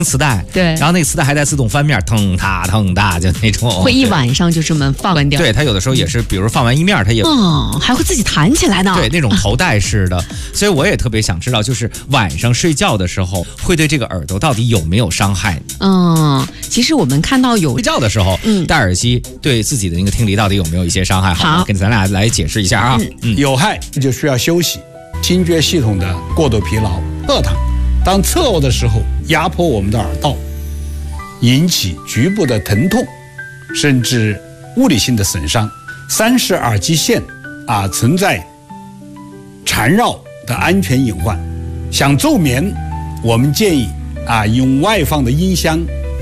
磁带， 对， 然后那个磁带还带自动翻面，腾哒腾哒，就那种， 会一晚上就这么放完掉。 对，它有的时候也是，比如放完一面，它也还会自己弹起来呢。 对，那种头戴式的，所以我也特别想知道，就是晚上睡觉的时候，会对这个耳朵到底有没有伤害？ 其实我们看到有睡觉的时候，戴耳机对自己的那个听力到底有没有一些伤害？好，跟咱俩来解释一下啊。 有害就需要休息，听觉系统的过度疲劳，侧躺。当侧卧的时候，压迫我们的耳道，引起局部的疼痛，甚至物理性的损伤。三是耳机线存在缠绕的安全隐患。想奏眠，我们建议用外放的音箱，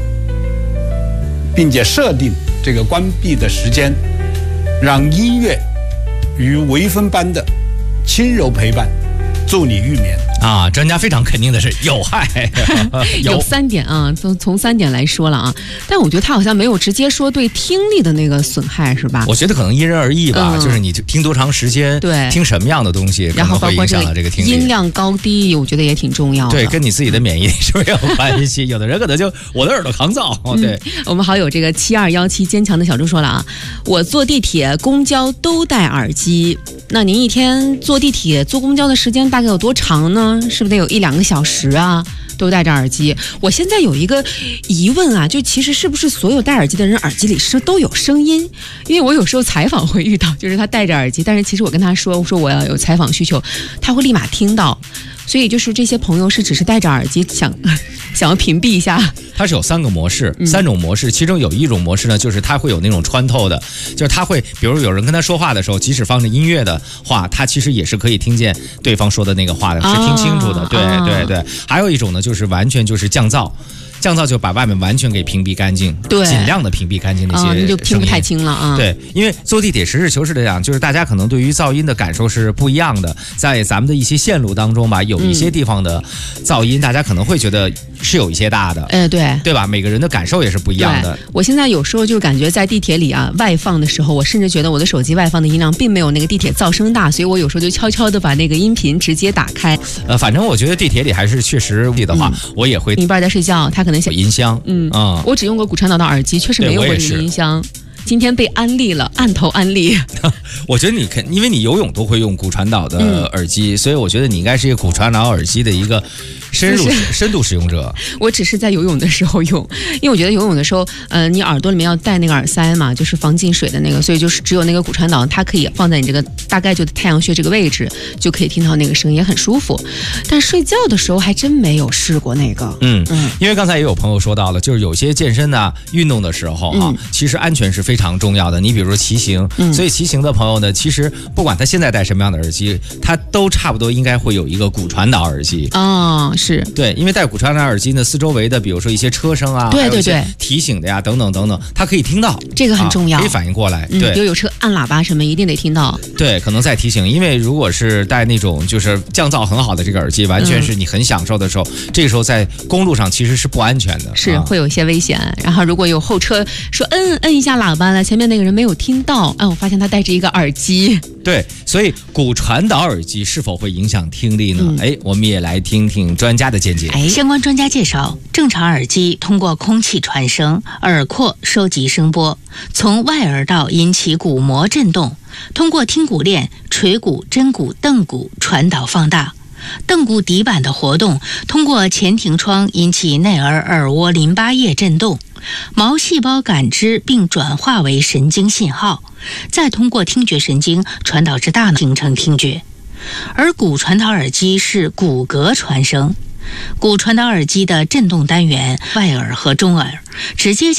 并且设定这个关闭的时间，让音乐与微风般的轻柔陪伴，助你入眠。 专家非常肯定的是有害， 有3点啊，从3点来说了啊，但我觉得他好像没有直接说对听力的那个损害，是吧？ 我觉得可能因人而异吧，就是你听多长时间， 对， 听什么样的东西， 然后包括这个听力音量高低，我觉得也挺重要的。 对，跟你自己的免疫力是不是有关系？有的人可能就我的耳朵抗造。对， 我们好友这个7217坚强的小猪说了啊，我坐地铁、公交都戴耳机。那您一天坐地铁、坐公交的时间大概有多长呢？是不是得有1-2个小时啊？都戴着耳机。我现在有一个疑问啊，就其实是不是所有戴耳机的人耳机里是都有声音？因为我有时候采访会遇到，就是他戴着耳机，但是其实我跟他说我要有采访需求，他会立马听到。所以就是这些朋友是只是戴着耳机想要屏蔽一下。 它是有3个模式，3种模式，其中有一种模式呢，就是它会有那种穿透的，就是它会，比如有人跟他说话的时候，即使放着音乐的话，他其实也是可以听见对方说的那个话的，是听清楚的。对。还有一种呢，就是完全就是降噪。降噪就把外面完全给屏蔽干净， 对， 尽量的屏蔽干净那些声音， 就听不太清了啊。 对，因为坐地铁实事求是的讲，就是大家可能对于噪音的感受是不一样的，在咱们的一些线路当中吧，有一些地方的噪音，大家可能会觉得是有一些大的，对吧？每个人的感受也是不一样的。 我现在有时候就感觉在地铁里外放的时候，我甚至觉得我的手机外放的音量并没有那个地铁噪声大，所以我有时候就悄悄的把那个音频直接打开。 反正我觉得地铁里还是确实的话，我也会一半在睡觉，他可能想音箱。 我只用过骨传导的耳机，确实没有过这个音箱。今天被安利了，按头安利。 我觉得因为你游泳都会用骨传导的耳机，所以我觉得你应该是一个骨传导耳机的一个深度使用者。 我只是在游泳的时候用，因为我觉得游泳的时候，你耳朵里面要戴那个耳塞嘛，就是防进水的那个，所以就是只有那个骨传导，它可以放在你这个大概就太阳穴这个位置，就可以听到那个声音，也很舒服。但睡觉的时候还真没有试过那个。 因为刚才也有朋友说到了，就是有些健身运动的时候其实安全是非常重要的。你比如说骑行，所以骑行的朋友呢，其实不管他现在戴什么样的耳机，他都差不多应该会有一个骨传导耳机。 是对，因为戴骨传导耳机呢，四周围的比如说一些车声对， 提醒的呀，等等，它可以听到， 这个很重要， 可以反应过来。对， 有车按喇叭什么一定得听到。 对，可能在提醒，因为如果是戴那种就是降噪很好的这个耳机，完全是你很享受的时候，这个时候在公路上其实是不安全的， 是会有一些危险。然后如果有后车说摁一下喇叭了，前面那个人没有听到，我发现他戴着一个耳机。 对，所以骨传导耳机是否会影响听力呢？我们也来听听专家的见解。 相关专家介绍，正常耳机通过空气传声，耳廓收集声波，从外耳道引起鼓膜振动，通过听骨链、垂骨、针骨、镫骨传导放大。镫骨底板的活动通过前庭窗引起内耳蜗淋巴液振动，毛细胞感知并转化为神经信号，再通过听觉神经传导至大脑，形成听觉。而骨传导耳机是骨骼传声，骨传导耳机的振动单元外耳和中耳直接